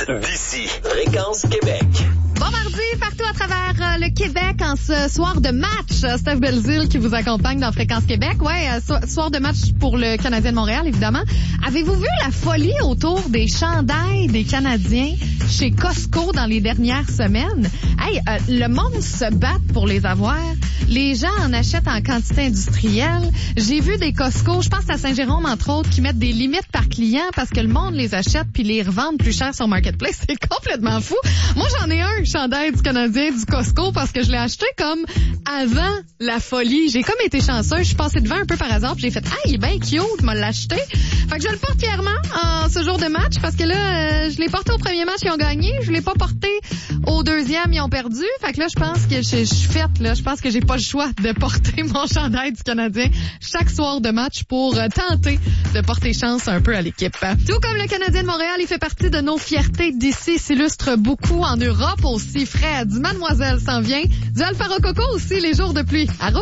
d'ici. Fréquence Québec. Bon mardi, partout à travers le Québec en ce soir de match. Steph Belzile qui vous accompagne dans Fréquence Québec. Ouais, soir de match pour le Canadien de Montréal, évidemment. Avez-vous vu la folie autour des chandails des Canadiens chez Costco dans les dernières semaines? Hey, le monde se bat pour les avoir. Les gens en achètent en quantité industrielle. J'ai vu des Costco, je pense à Saint-Jérôme, entre autres, qui mettent des limites par client parce que le monde les achète puis les revendent plus cher sur Marketplace. C'est complètement fou. Moi, j'en ai un chandail du Canadien du Costco parce que je l'ai acheté comme avant la folie. J'ai comme été chanceuse. Je suis passée devant un peu par hasard puis j'ai fait « Ah, il est bien cute, m'a l'acheté. » Fait que je le porte fièrement en ce jour de match parce que là, je l'ai porté au premier match, ils ont gagné. Je l'ai pas porté au deuxième, ils ont perdu. Fait que là, je pense que je suis faite, là. Je pense que j'ai pas le choix de porter mon chandail du Canadien chaque soir de match pour tenter de porter chance un peu à l'équipe. Tout comme le Canadien de Montréal, il fait partie de nos fiertés d'ici, s'illustre beaucoup en Europe aussi. Fred, du Mademoiselle s'en vient, du Alpha Rococo aussi les jours de pluie. À